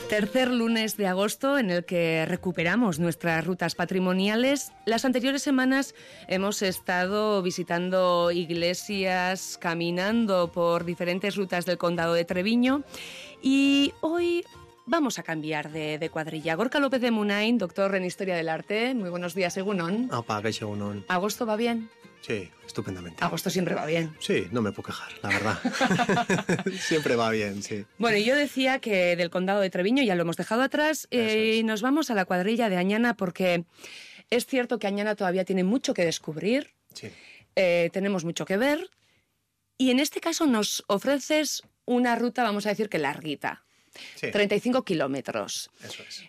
Tercer lunes de agosto en el que recuperamos nuestras rutas patrimoniales. Las anteriores semanas hemos estado visitando iglesias, caminando por diferentes rutas del condado de Treviño y hoy vamos a cambiar de cuadrilla. Gorka López de Munain, doctor en Historia del Arte. Muy buenos días, egunon. Egunon. ¿Agosto va bien? Sí, estupendamente. Agosto siempre va bien. Sí, no me puedo quejar, la verdad. Siempre va bien, sí. Bueno, yo decía que del condado de Treviño ya lo hemos dejado atrás y nos vamos a la cuadrilla de Añana porque es cierto que Añana todavía tiene mucho que descubrir, Sí. Tenemos mucho que ver y en este caso nos ofreces una ruta, vamos a decir que larguita, Sí. 35 kilómetros. Eso es.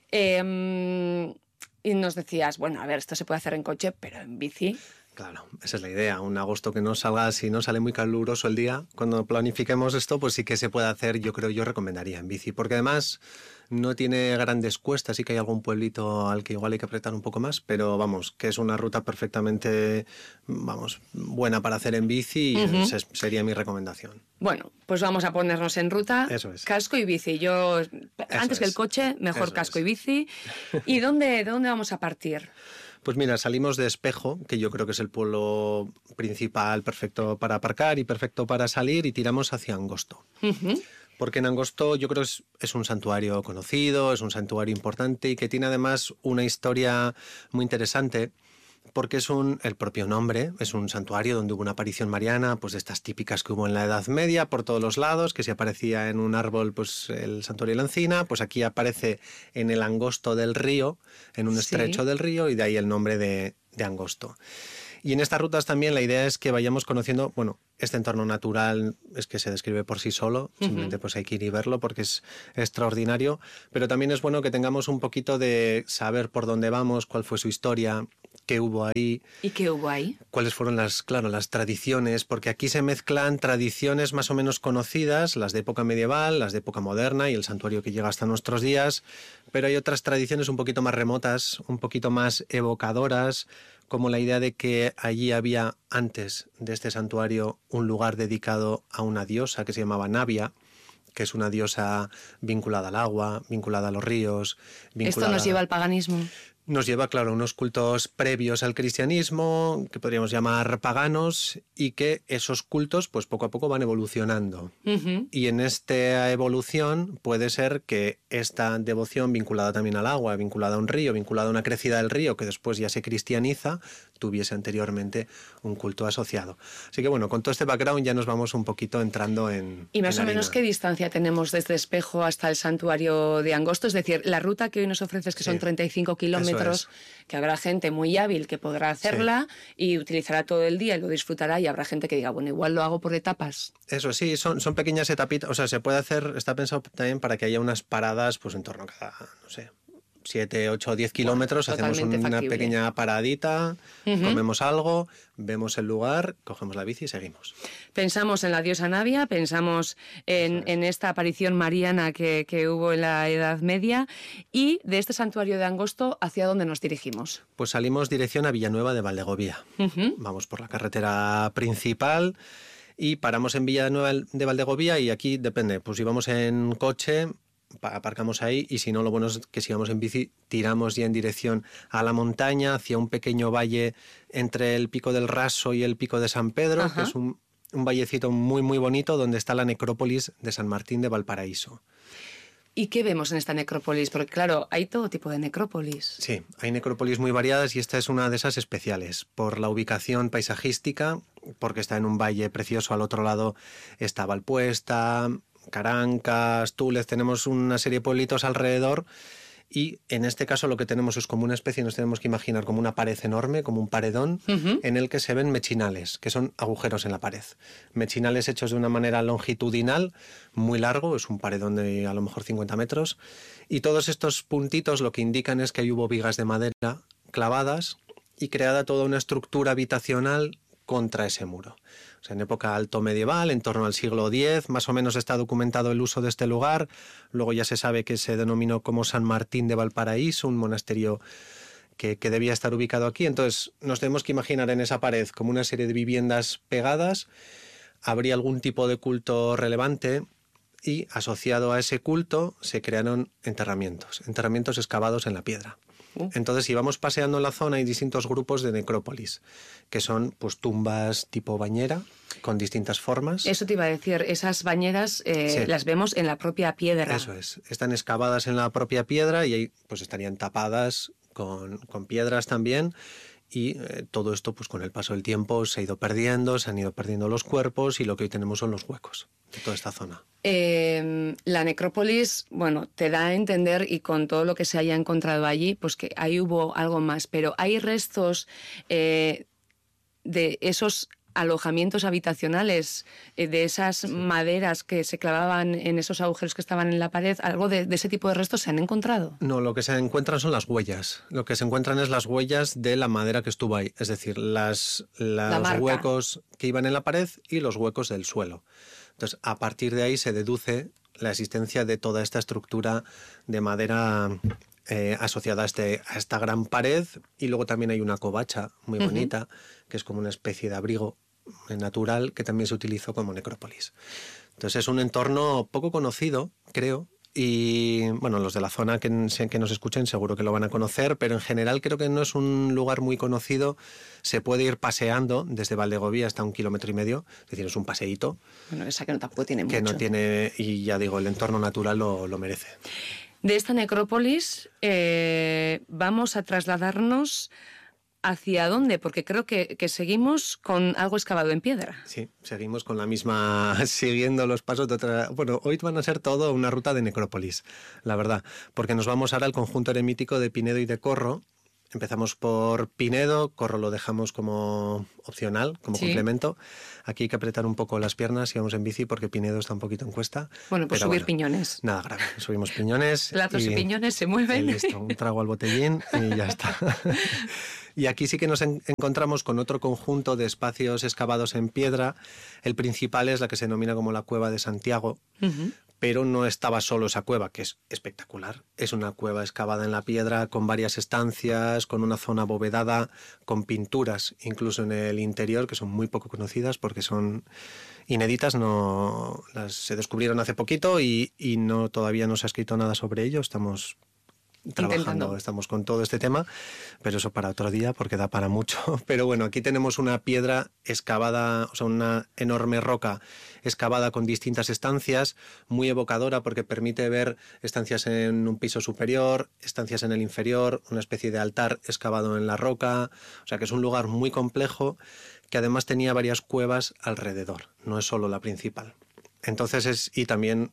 Y nos decías, bueno, a ver, esto se puede hacer en coche, pero en bici... Claro, esa es la idea. Un agosto que no salga, si no sale muy caluroso el día, cuando planifiquemos esto, pues sí que se puede hacer, yo recomendaría en bici, porque además no tiene grandes cuestas, sí que hay algún pueblito al que igual hay que apretar un poco más, pero vamos, que es una ruta perfectamente, buena para hacer en bici y esa sería mi recomendación. Bueno, pues vamos a ponernos en ruta. Eso es. Casco y bici. Antes que el coche, mejor Eso casco es. y bici. ¿Y de dónde vamos a partir? Pues mira, salimos de Espejo, que yo creo que es el pueblo principal perfecto para aparcar y perfecto para salir, y tiramos hacia Angosto. Porque en Angosto yo creo que es un santuario conocido, es un santuario importante y que tiene además una historia muy interesante. Porque el propio nombre, es un santuario donde hubo una aparición mariana, pues de estas típicas que hubo en la Edad Media por todos los lados, que si aparecía en un árbol, pues el santuario de la encina, pues aquí aparece en el angosto del río, en un estrecho del río, y de ahí el nombre de Angosto. Y en estas rutas también la idea es que vayamos conociendo, este entorno natural es que se describe por sí solo, simplemente pues hay que ir y verlo porque es extraordinario, pero también es bueno que tengamos un poquito de saber por dónde vamos, cuál fue su historia, qué hubo ahí. ¿Y qué hubo ahí? Cuáles fueron las tradiciones, porque aquí se mezclan tradiciones más o menos conocidas, las de época medieval, las de época moderna y el santuario que llega hasta nuestros días, pero hay otras tradiciones un poquito más remotas, un poquito más evocadoras, como la idea de que allí había, antes de este santuario, un lugar dedicado a una diosa que se llamaba Navia, que es una diosa vinculada al agua, vinculada a los ríos. ¿Esto nos lleva al paganismo? Nos lleva, claro, a unos cultos previos al cristianismo, que podríamos llamar paganos, y que esos cultos, pues poco a poco van evolucionando. Y en esta evolución puede ser que esta devoción vinculada también al agua, vinculada a un río, vinculada a una crecida del río, que después ya se cristianiza, tuviese anteriormente un culto asociado. Así que con todo este background ya nos vamos un poquito entrando en... ¿Y más o menos qué distancia tenemos desde Espejo hasta el santuario de Angosto? Es decir, la ruta que hoy nos ofreces, que son 35 kilómetros, que habrá gente muy hábil que podrá hacerla y utilizará todo el día y lo disfrutará, y habrá gente que diga, igual lo hago por etapas. Eso sí, son pequeñas etapitas, o sea, se puede hacer, está pensado también para que haya unas paradas pues en torno a cada, 7, 8 o 10 kilómetros, hacemos una factible. pequeña paradita, comemos algo, vemos el lugar, cogemos la bici y seguimos. Pensamos en la diosa Navia, pensamos en esta aparición mariana que hubo en la Edad Media, y de este santuario de Angosto, ¿hacia dónde nos dirigimos? Pues salimos dirección a Villanueva de Valdegovía. Vamos por la carretera principal y paramos en Villanueva de Valdegovía, y aquí depende, pues si vamos en coche aparcamos ahí, y si no, lo bueno es que si vamos en bici tiramos ya en dirección a la montaña, hacia un pequeño valle entre el Pico del Raso y el Pico de San Pedro, que es un vallecito muy muy bonito donde está la necrópolis de San Martín de Valparaíso. ¿Y qué vemos en esta necrópolis? Porque claro, hay todo tipo de necrópolis. Sí, hay necrópolis muy variadas y esta es una de esas especiales por la ubicación paisajística, porque está en un valle precioso. Al otro lado está Valpuesta, Carancas, Túlez, tenemos una serie de pueblitos alrededor, y en este caso lo que tenemos es como una especie, nos tenemos que imaginar como una pared enorme, como un paredón, en el que se ven mechinales, que son agujeros en la pared. Mechinales hechos de una manera longitudinal, muy largo, es un paredón de a lo mejor 50 metros, y todos estos puntitos lo que indican es que ahí hubo vigas de madera clavadas y creada toda una estructura habitacional contra ese muro. O sea, en época alto medieval, en torno al siglo X, más o menos está documentado el uso de este lugar. Luego ya se sabe que se denominó como San Martín de Valparaíso, un monasterio que debía estar ubicado aquí. Entonces nos tenemos que imaginar en esa pared como una serie de viviendas pegadas. Habría algún tipo de culto relevante. y asociado a ese culto se crearon enterramientos excavados en la piedra. Entonces, si vamos paseando en la zona, hay distintos grupos de necrópolis, que son pues tumbas tipo bañera, con distintas formas. Eso te iba a decir, esas bañeras las vemos en la propia piedra. Eso es, están excavadas en la propia piedra y ahí pues estarían tapadas con piedras también. Y todo esto, pues con el paso del tiempo, se han ido perdiendo los cuerpos y lo que hoy tenemos son los huecos de toda esta zona. La necrópolis, bueno, te da a entender, y con todo lo que se haya encontrado allí, pues que ahí hubo algo más, pero hay restos de esos alojamientos habitacionales, de esas maderas que se clavaban en esos agujeros que estaban en la pared. ¿Algo de ese tipo de restos se han encontrado? No, lo que se encuentran son las huellas. Lo que se encuentran es las huellas de la madera que estuvo ahí, es decir, los huecos que iban en la pared y los huecos del suelo. Entonces, a partir de ahí se deduce la existencia de toda esta estructura de madera asociada a esta gran pared, y luego también hay una covacha muy bonita, que es como una especie de abrigo natural que también se utilizó como necrópolis. Entonces es un entorno poco conocido, creo, y bueno, los de la zona que nos escuchen seguro que lo van a conocer, pero en general creo que no es un lugar muy conocido. Se puede ir paseando desde Valdegovía hasta 1,5 kilómetros, es decir, es un paseíto. Bueno, esa que no tampoco tiene mucho. Que no tiene, y ya digo, el entorno natural lo merece. De esta necrópolis vamos a trasladarnos ¿hacia dónde? Porque creo que seguimos con algo excavado en piedra. Sí, seguimos con la misma, siguiendo los pasos de otra... Bueno, hoy van a ser todo una ruta de necrópolis, la verdad, porque nos vamos ahora al conjunto eremítico de Pinedo y de Corro. Empezamos por Pinedo, Corro lo dejamos como opcional, como complemento. Aquí hay que apretar un poco las piernas y vamos en bici porque Pinedo está un poquito en cuesta. Bueno, pues subir piñones. Nada grave, subimos piñones. Platos y piñones se mueven. Y listo, un trago al botellín y ya está. Y aquí sí que nos encontramos con otro conjunto de espacios excavados en piedra. El principal es la que se denomina como la Cueva de Santiago, pero no estaba solo esa cueva, que es espectacular. Es una cueva excavada en la piedra con varias estancias, con una zona abovedada, con pinturas, incluso en el interior, que son muy poco conocidas porque son inéditas. Se descubrieron hace poquito y todavía no se ha escrito nada sobre ello. Estamos trabajando, estamos con todo este tema, pero eso para otro día porque da para mucho. Pero bueno, aquí tenemos una piedra excavada, o sea, una enorme roca excavada con distintas estancias, muy evocadora porque permite ver estancias en un piso superior, estancias en el inferior, una especie de altar excavado en la roca. O sea que es un lugar muy complejo que además tenía varias cuevas alrededor, no es solo la principal. Entonces y también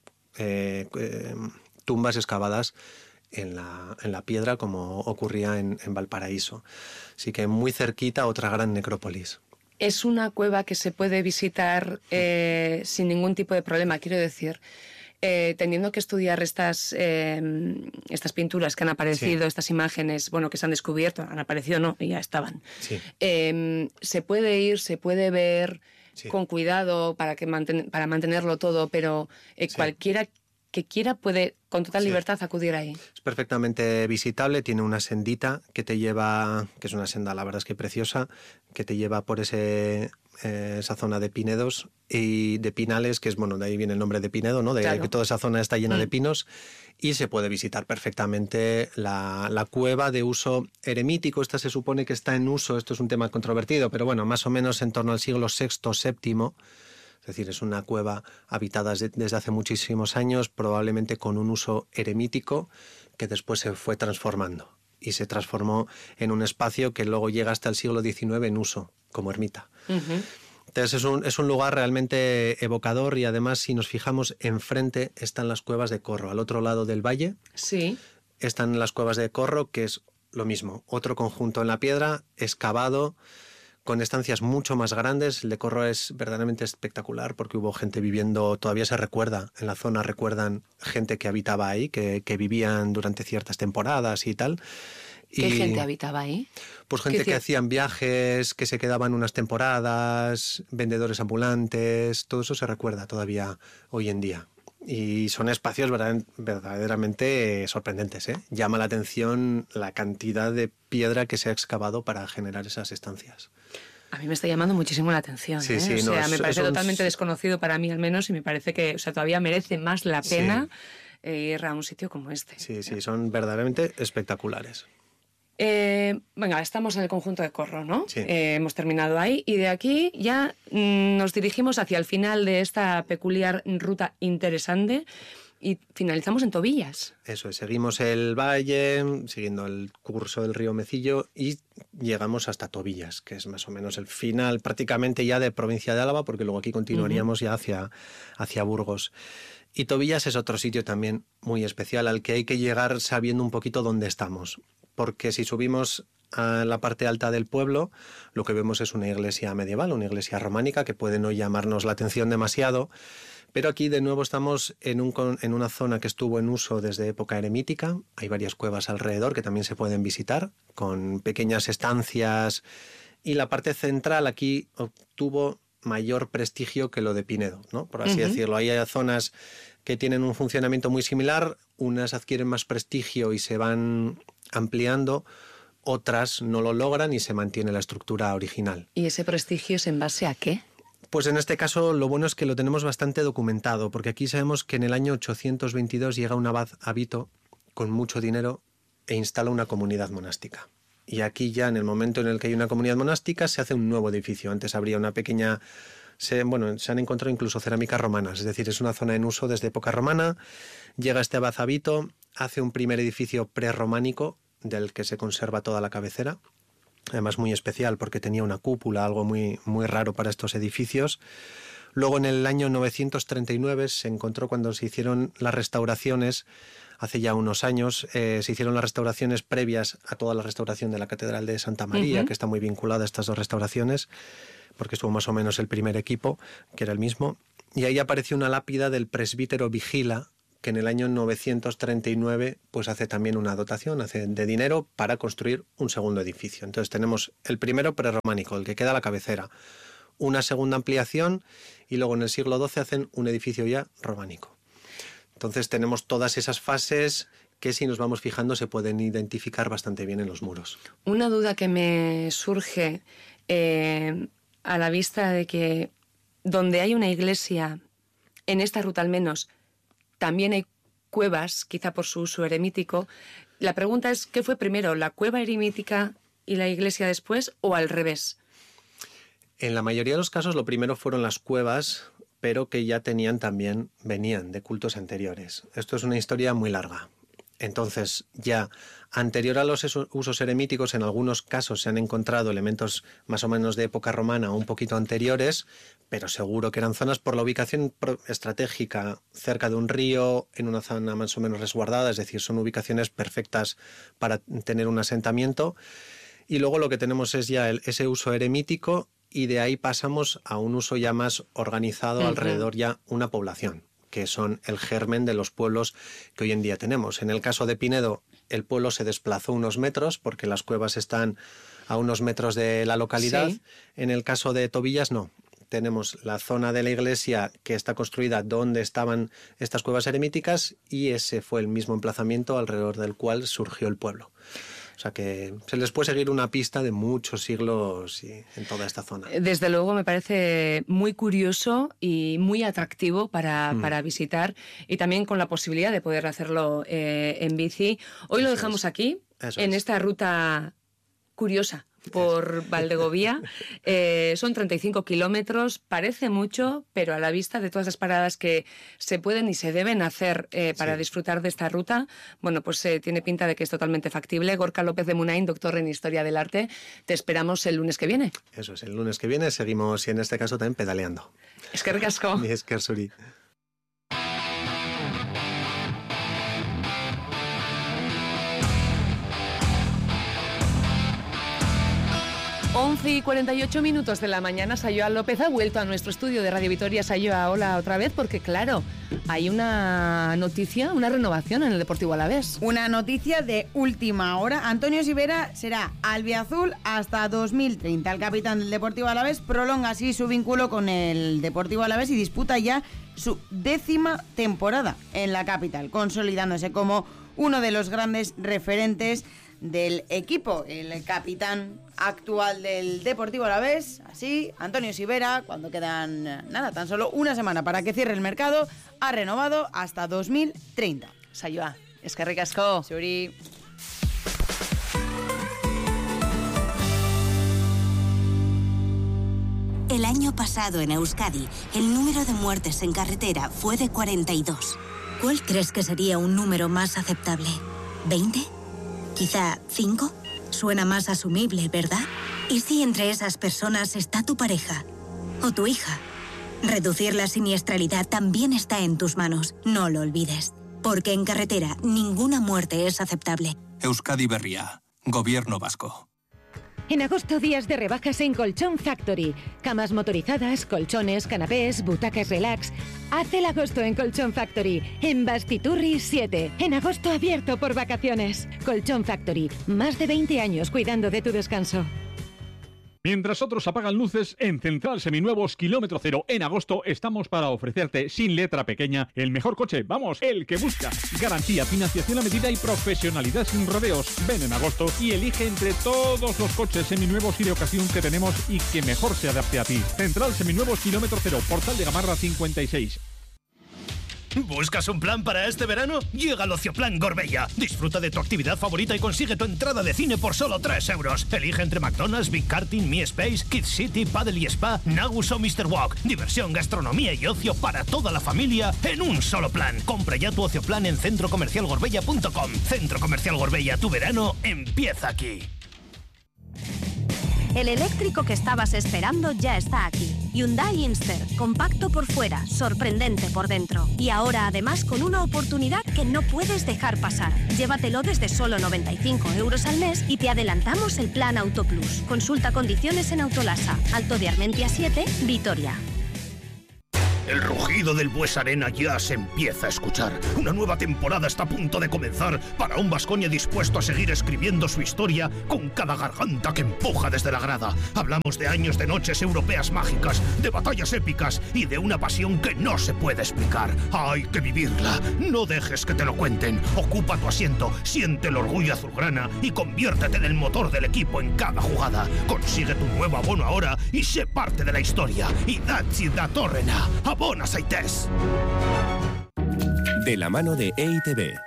tumbas excavadas en la piedra, como ocurría en Valparaíso. Así que muy cerquita otra gran necrópolis. Es una cueva que se puede visitar sin ningún tipo de problema, quiero decir. Teniendo que estudiar estas pinturas que han aparecido, estas imágenes, bueno, que se han descubierto, han aparecido, no, ya estaban. Sí. Se puede ir, se puede ver con cuidado para mantenerlo todo, pero cualquiera que quiera puede con total libertad acudir ahí. Es perfectamente visitable, tiene una sendita que te lleva, que es una senda, la verdad es que preciosa, que te lleva por esa zona de pinedos y de pinales, que es, bueno, de ahí viene el nombre de Pinedo, ¿no? Que toda esa zona está llena de pinos, y se puede visitar perfectamente la cueva de uso eremítico. Esta se supone que está en uso, esto es un tema controvertido, pero bueno, más o menos en torno al siglo VI, VII. Es decir, es una cueva habitada desde hace muchísimos años, probablemente con un uso eremítico que después se fue transformando y se transformó en un espacio que luego llega hasta el siglo XIX en uso como ermita. Entonces es un lugar realmente evocador, y además, si nos fijamos, enfrente están las cuevas de Corro. Al otro lado del valle están las cuevas de Corro, que es lo mismo, otro conjunto en la piedra, excavado, con estancias mucho más grandes. El de Corro es verdaderamente espectacular porque hubo gente viviendo, todavía se recuerda, en la zona recuerdan gente que habitaba ahí, que vivían durante ciertas temporadas y tal. ¿Qué gente habitaba ahí? Pues gente que hacían viajes, que se quedaban unas temporadas, vendedores ambulantes, todo eso se recuerda todavía hoy en día. Y son espacios verdaderamente sorprendentes, ¿eh? Llama la atención la cantidad de piedra que se ha excavado para generar esas estancias. A mí me está llamando muchísimo la atención. Sí, ¿eh? sí, O sea, no, me parece totalmente desconocido para mí al menos, y me parece que, o sea, todavía merece más la pena ir a un sitio como este. Sí, sí, son verdaderamente espectaculares. Venga, estamos en el conjunto de Corro, ¿no? Sí. Hemos terminado ahí y de aquí ya nos dirigimos hacia el final de esta peculiar ruta interesante y finalizamos en Tobillas. Eso es, seguimos el valle, siguiendo el curso del río Mecillo y llegamos hasta Tobillas, que es más o menos el final prácticamente ya de provincia de Álava, porque luego aquí continuaríamos ya hacia Burgos. Y Tobillas es otro sitio también muy especial al que hay que llegar sabiendo un poquito dónde estamos. Porque si subimos a la parte alta del pueblo, lo que vemos es una iglesia medieval, una iglesia románica que puede no llamarnos la atención demasiado, pero aquí de nuevo estamos en una zona que estuvo en uso desde época eremítica. Hay varias cuevas alrededor que también se pueden visitar, con pequeñas estancias, y la parte central aquí obtuvo mayor prestigio que lo de Pinedo, ¿no? Por así decirlo. Hay zonas que tienen un funcionamiento muy similar, unas adquieren más prestigio y se van ampliando, otras no lo logran y se mantiene la estructura original. ¿Y ese prestigio es en base a qué? Pues en este caso lo bueno es que lo tenemos bastante documentado, porque aquí sabemos que en el año 822 llega un abad a Vito con mucho dinero e instala una comunidad monástica. Y aquí ya en el momento en el que hay una comunidad monástica se hace un nuevo edificio. Antes habría una pequeña... se han encontrado incluso cerámicas romanas, es decir, es una zona en uso desde época romana. Llega este abad a Vito, hace un primer edificio prerrománico del que se conserva toda la cabecera, además muy especial porque tenía una cúpula, algo muy, muy raro para estos edificios. Luego en el año 939 se encontró, cuando se hicieron las restauraciones, hace ya unos años, se hicieron las restauraciones previas a toda la restauración de la Catedral de Santa María, que está muy vinculada a estas dos restauraciones, porque estuvo más o menos el primer equipo, que era el mismo, y ahí apareció una lápida del presbítero Vigila, que en el año 939 pues hace también una dotación de dinero para construir un segundo edificio. Entonces tenemos el primero prerrománico, el que queda a la cabecera, una segunda ampliación y luego en el siglo XII hacen un edificio ya románico. Entonces tenemos todas esas fases que, si nos vamos fijando, se pueden identificar bastante bien en los muros. Una duda que me surge a la vista de que donde hay una iglesia, en esta ruta al menos, también hay cuevas, quizá por su uso eremítico. La pregunta es, ¿qué fue primero, la cueva eremítica y la iglesia después, o al revés? En la mayoría de los casos lo primero fueron las cuevas, pero que ya venían de cultos anteriores. Esto es una historia muy larga. Entonces, ya anterior a los usos eremíticos, en algunos casos se han encontrado elementos más o menos de época romana o un poquito anteriores, pero seguro que eran zonas por la ubicación estratégica, cerca de un río, en una zona más o menos resguardada, es decir, son ubicaciones perfectas para tener un asentamiento. Y luego lo que tenemos es ya ese uso eremítico, y de ahí pasamos a un uso ya más organizado, alrededor ya una población, que son el germen de los pueblos que hoy en día tenemos. En el caso de Pinedo, el pueblo se desplazó unos metros porque las cuevas están a unos metros de la localidad. Sí. En el caso de Tobillas, no. Tenemos la zona de la iglesia que está construida donde estaban estas cuevas eremíticas, y ese fue el mismo emplazamiento alrededor del cual surgió el pueblo. O sea que se les puede seguir una pista de muchos siglos en toda esta zona. Desde luego me parece muy curioso y muy atractivo para visitar, y también con la posibilidad de poder hacerlo en bici. Hoy lo dejamos aquí, en esta ruta curiosa por Valdegovía. Son 35 kilómetros, parece mucho, pero a la vista de todas las paradas que se pueden y se deben hacer para disfrutar de esta ruta, bueno, pues tiene pinta de que es totalmente factible. Gorka López de Munain, doctor en Historia del Arte, te esperamos el lunes que viene. Eso es, el lunes que viene seguimos, y en este caso también pedaleando. Eskerrik asko. Esker zuri. 11:48 de la mañana. Sayoa López ha vuelto a nuestro estudio de Radio Vitoria. Sayoa, hola otra vez, porque claro, hay una noticia, una renovación en el Deportivo Alavés. Una noticia de última hora. Antonio Sivera será albiazul hasta 2030. El capitán del Deportivo Alavés prolonga así su vínculo con el Deportivo Alavés y disputa ya su 10ª temporada en la capital, consolidándose como uno de los grandes referentes del equipo. El capitán actual del Deportivo Alavés, así, Antonio Sivera, cuando quedan tan solo una semana para que cierre el mercado, ha renovado hasta 2030. Saioa, eskerrik asko. Zuri. El año pasado en Euskadi, el número de muertes en carretera fue de 42. ¿Cuál crees que sería un número más aceptable? ¿20? ¿Quizá 5? Suena más asumible, ¿verdad? ¿Y si entre esas personas está tu pareja o tu hija? Reducir la siniestralidad también está en tus manos, no lo olvides. Porque en carretera ninguna muerte es aceptable. Euskadi Berria, Gobierno Vasco. En agosto, días de rebajas en Colchón Factory. Camas motorizadas, colchones, canapés, butacas relax. Haz el agosto en Colchón Factory, en Bastiturri 7. En agosto abierto por vacaciones. Colchón Factory, más de 20 años cuidando de tu descanso. Mientras otros apagan luces, en Central Seminuevos Kilómetro Cero en agosto estamos para ofrecerte, sin letra pequeña, el mejor coche, vamos, el que buscas. Garantía, financiación a medida y profesionalidad sin rodeos. Ven en agosto y elige entre todos los coches seminuevos y de ocasión que tenemos y que mejor se adapte a ti. Central Seminuevos Kilómetro Cero, Portal de Gamarra 56. ¿Buscas un plan para este verano? Llega al Ocioplan Gorbella. Disfruta de tu actividad favorita y consigue tu entrada de cine por solo 3 euros. Elige entre McDonald's, Big Karting, Mi Space, Kids City, Paddle y Spa, Nagus o Mr. Walk. Diversión, gastronomía y ocio para toda la familia en un solo plan. Compra ya tu Ocioplan en centrocomercialgorbella.com. Centro Comercial Gorbella, tu verano empieza aquí. El eléctrico que estabas esperando ya está aquí. Hyundai Inster, compacto por fuera, sorprendente por dentro. Y ahora además con una oportunidad que no puedes dejar pasar. Llévatelo desde solo 95 euros al mes y te adelantamos el plan Auto Plus. Consulta condiciones en Autolasa. Alto de Armentia 7, Vitoria. El rugido del Bues Arena ya se empieza a escuchar. Una nueva temporada está a punto de comenzar para un Baskonia dispuesto a seguir escribiendo su historia con cada garganta que empuja desde la grada. Hablamos de años de noches europeas mágicas, de batallas épicas y de una pasión que no se puede explicar. Hay que vivirla. No dejes que te lo cuenten. Ocupa tu asiento, siente el orgullo azulgrana y conviértete en el motor del equipo en cada jugada. Consigue tu nuevo abono ahora y sé parte de la historia. Idatzi datorrena. Abona zaitez. De la mano de EITB.